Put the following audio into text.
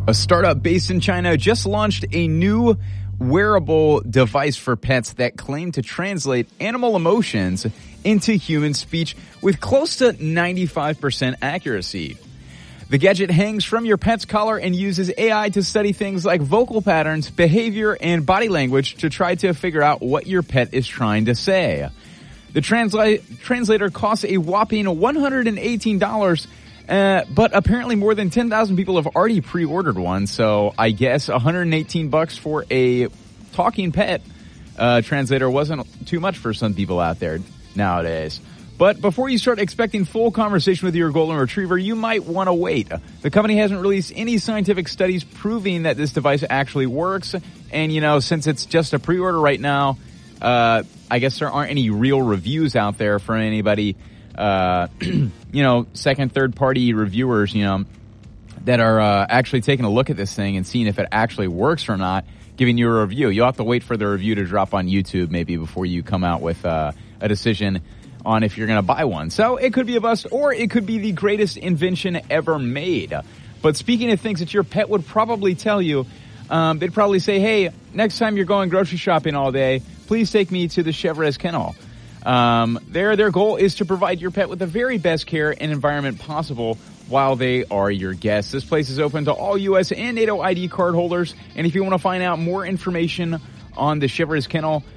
A startup based in China just launched a new wearable device for pets that claim to translate animal emotions into human speech with close to 95% accuracy. The gadget hangs from your pet's collar and uses AI to study things like vocal patterns, behavior, and body language to try to figure out what your pet is trying to say. The translator costs a whopping $118, but apparently more than 10,000 people have already pre-ordered one, so I guess $118 for a talking pet translator wasn't too much for some people out there nowadays. But before you start expecting full conversation with your golden retriever, you might want to wait. The company hasn't released any scientific studies proving that this device actually works, and since it's just a pre-order right now, I guess there aren't any real reviews out there for anybody, second, third-party reviewers, that are actually taking a look at this thing and seeing if it actually works or not, giving you a review. You'll have to wait for the review to drop on YouTube maybe before you come out with a decision on if you're going to buy one. So it could be a bust, or it could be the greatest invention ever made. But speaking of things that your pet would probably tell you, they'd probably say, hey, next time you're going grocery shopping all day, please take me to the Chevrez Kennel. Their goal is to provide your pet with the very best care and environment possible while they are your guests. This place is open to all U.S. and NATO ID card holders. And if you want to find out more information on the Chevrez Kennel,